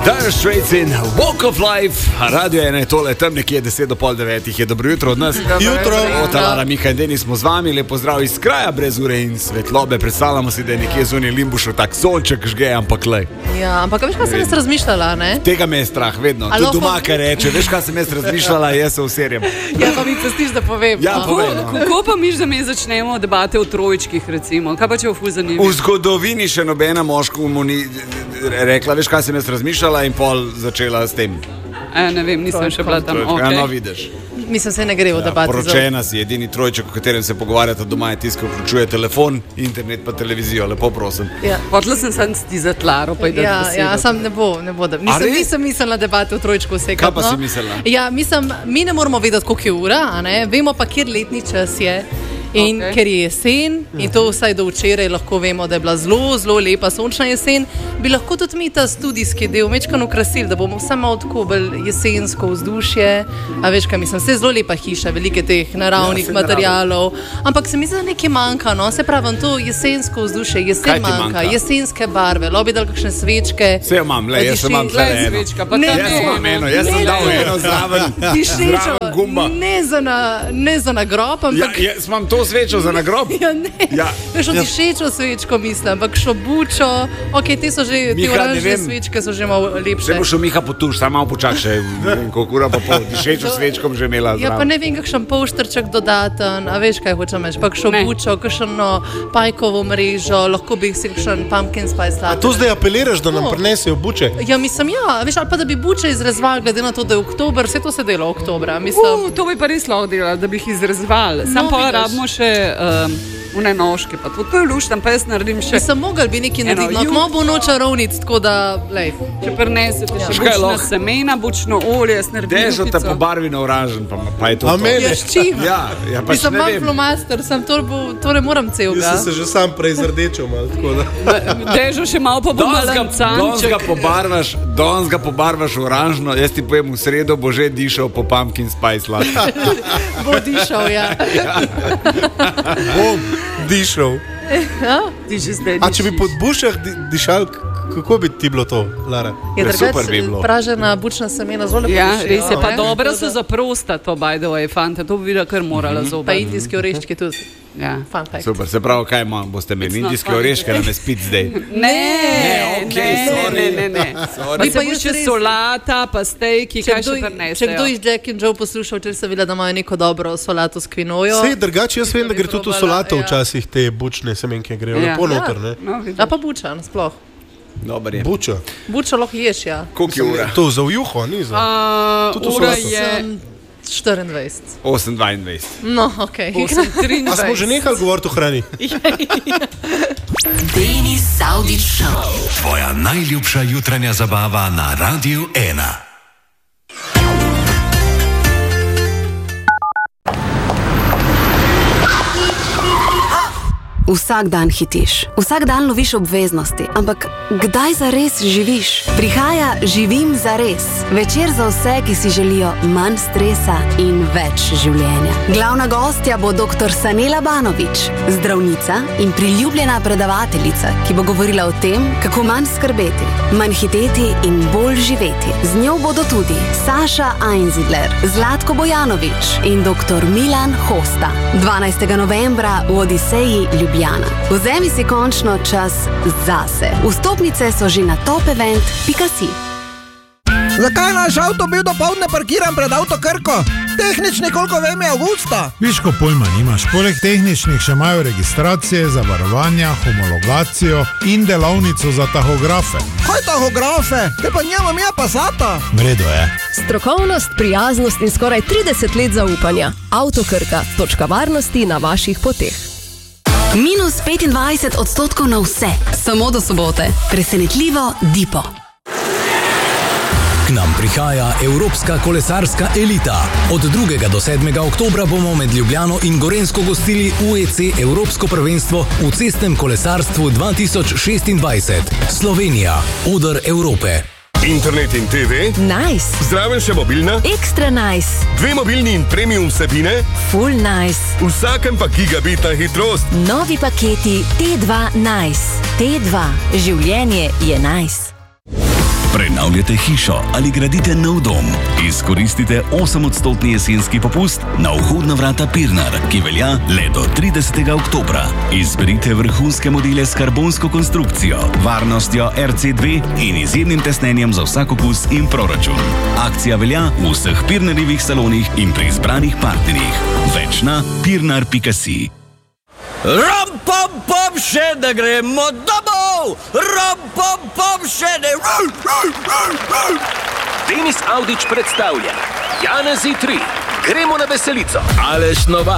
Dire Straits in Walk of Life, radio je tole, tam nekje 10:30 je dobro jutro od nas. Jutro. Lara, Mika in Denis smo z vami, lep pozdrav iz kraja brez ure in svetlobe. Predstavljamo si, da je nekje zunaj Limbušu tak sonček žge, ampak lej. Ja, ampak veš, kaj sem jaz razmišljala, ne? Tega me je strah, vedno. Tudi doma, kaj reče, veš, kaj sem jaz razmišljala, jaz se userjem. Ja, pa mi pustiš, da povem. Ja, povem. Kako pa miš, da mi začnemo debate o trojčkih, recimo? Kaj pa če v ful zanimivo? V zgodovini še nobena moška mu ni rekla, veš, kaj sem jaz razmišljala in pol začela s tem. Ne vem, nisem še bila tam. Ja, no, vidiš. Mislim, se ne gre v debati. Poročena si, edini trojček, o katerem se pogovarjate doma, je tisti, ki vključuje telefon, internet pa televizijo, lepo prosim. Ja. Hotela sem ti za Tlaro, pa ja, ja, sam ne bo da. Nisem mislila debate o trojčku vsekrat. Kaj pa si mislila? Ja, mislim, mi ne moramo vedeti, koliko je ura, a ne? Vemo pa, kjer letni čas je. In ker je jesen, in to vsaj do včeraj lahko vemo, da je bila zelo, zelo lepa sončna jesen, bi lahko tudi mi ta studijski del mečkano ukrasili, da bomo samo tako bolj jesensko vzdušje. A veš, kaj mislim, vse zelo lepa hiša, velike teh naravnih materialov, ampak se mi zdi, da nekaj manjka, no, se pravim, to jesensko vzdušje, jesen manjka, jesenske barve, lobi dal kakšne svečke. Vse imam, jaz sem imam tle eno. Jaz sem dal eno zraven gumba. Ne za nagrob, ampak... Jaz imam to svečo za nagrob? Ja, ne. Ja. Veš, dišečo svečko mislim, ampak šobučo, te so že, te oranžne svečke so že malo lepše. Se bo šel Miha potuš, samo malo počak še, koliko ura pa pol, dišečo svečko že imela zraven. Ja, pa ne vem, kakšen polštrček dodaten, a veš, kaj hočem reči, pa šobučo, kakšno pajkovo mrežo, lahko bi si kakšen pumpkin spice latte. A to zdaj apeliraš, da nam prinesejo buče? Ja, mislim, veš, ali pa da bi buče izrezvali, glede na to, da je oktober, vse to se dela oktobra, mislim. To bi pa res lahko delali, da bi jih izrezvali. Sam pa rabimo še une nožke, pa to je luštan, pa jaz naredim še... Mislim, mogli bi nekaj narediti, no, kmo bo noča rovnic, tako da, lej. Če prinesete še bučna semena, bučno olje, jaz naredim juhico. Dežo te po barvi na oranžen, pa je to to. Ja, s čim? Ja, pa še ne vem. Mislim, manj flomaster, to ne moram celega. Jaz sem se že sam prej zrdečil malo, tako da... Dežo še malo pa bo malancanček. Danes ga pobarvaš oranžno, jaz ti povem, v sredo bo že dišal po pumpkin spice latte. Bo dišal, ja. Bom dišal. A če bi pod bušah dišal, kako bi ti bilo to, Lara? Je super bi bilo. Pražena bučna semena zelo lepo. Ja, res je, pa dobro so za prostato, by the way, fante, to bi videla, kar morala zobati. Pa indijski oreščki tudi. Ja. Super, se pravi, kaj imamo, boste imeli indijske oreške, nam je spit zdaj. Ne. Pa se bo še solata, pa stejki, kaj še prinesejo. Če kdo iz Jack and Joe poslušal, če se videla, da imajo neko dobro solato s kvinojo. Sej, drugače, jaz vem, da gre tudi v solato včasih te bučne semenke, grejo lepo noter, ne? A pa buča, nasploh. Dobar je. Buča. Buča lahko ješ, ja. Koliko je ura? To za vjuho, ni za... Ura je... 24. 8:22. No, okej. 8:23. A smo že nehali govoriti o hrani? Denis Saudić Show. Tvoja najljubša jutranja zabava na Radiu 1. Vsak dan hitiš, vsak dan loviš obveznosti, ampak kdaj zares živiš? Prihaja Živim zares. Večer za vse, ki si želijo manj stresa in več življenja. Glavna gostja bo dr. Sanela Banović, zdravnica in priljubljena predavateljica, ki bo govorila o tem, kako manj skrbeti, manj hiteti in bolj živeti. Z njo bodo tudi Saša Einzidler, Zlatko Bojanović in dr. Milan Hosta. 12. novembra v Odiseji Ljubljana. Vzemi si končno čas zase. Vstopnice so že na topevent.si. Zakaj naš avto bil dopoldne parkiran pred Avto Krko? Tehnični, koliko vem, je avgusta. Viš, ko pojma nimaš. Poleg tehničnih še imajo registracije, zavarovanja, homologacijo in delavnico za tahografe. Kaj tahografe? Te pa njemam ja Passata. Vredo je. Strokovnost, prijaznost in skoraj 30 let zaupanja. Avto Krka, točka varnosti na vaših poteh. Minus 25% na vse, samo do sobote. Presenetljivo Dipo. K nam prihaja Evropska kolesarska elita. Od 2. do 7. oktobra bomo med Ljubljano in Gorenjsko gostili UEC Evropsko prvenstvo v cestnem kolesarstvu 2026. Slovenija, oder Evrope. Internet in TV? Nice. Zraven še mobilna? Ekstra nice. 2 mobilni in premium vsebine? Full nice. Vsakem pa gigabitna hitrost. Novi paketi T2 Nice. T2. Življenje je nice. Prenavljate hišo ali gradite nov dom. Izkoristite 8% jesenski popust na vhodna vrata Pirnar, ki velja le do 30. oktobra. Izberite vrhunske modele s karbonsko konstrukcijo, varnostjo RC2 in izjemnim tesnenjem za vsak okus in proračun. Akcija velja v vseh Pirnarjevih salonih in pri izbranih partnerjih. Več na pirnar.si. Ram-pom-pom, še da gremo domov! Ram-pom-pom, še da... Denis Avdić predstavlja Janezi 3. Gremo na veselico. Aleš Nova.